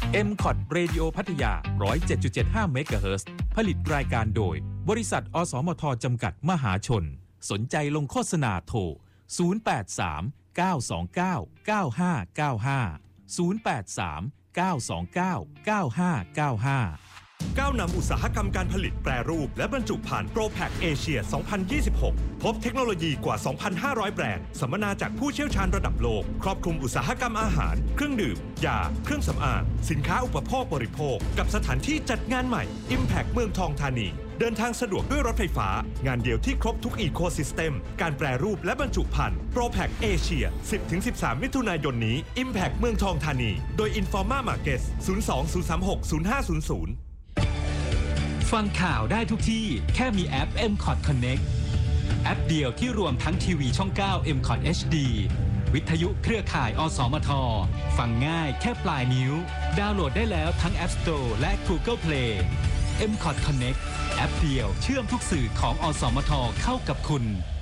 MCOT Radio พัทยา 107.75 เมกะเฮิรตซ์ผลิตรายการโดยบริษัทอสมทจำกัดมหาชนสนใจลงโฆษณาโทร 083 929 9595 083 929 9595 ก้าวนำอุตสาหกรรมการผลิตแปรรูปและบรรจุภัณฑ์ ProPack Asia 2026 พบเทคโนโลยีกว่า 2,500 แบรนด์สัมมนาจากผู้เชี่ยวชาญระดับโลกครอบคลุมอุตสาหกรรมอาหารเครื่องดื่มยาเครื่องสำอางสินค้าอุปโภคบริโภคกับสถานที่จัดงานใหม่ Impact เมืองทองธานีเดินทางสะดวกด้วยรถไฟฟ้างานเดียวที่ครบทุกอีโคซิสเต็มการแปรรูปและบรรจุภัณฑ์ ProPack Asia 10-13 มิถุนายนนี้ Impact เมืองทองธานีโดย Informa Markets 02-036-0500 ฟังข่าวได้ทุกที่แค่มีแอป MCOT Connect แอปเดียวที่รวมทั้งทีวีช่อง 9 MCOT HD วิทยุเครือข่ายอสมทฟังง่ายแค่ปลายนิ้วดาวน์โหลดได้แล้วทั้ง App Store และ Google Play MCOT Connect แอปเดียวเชื่อมทุกสื่อของอสมทเข้ากับคุณ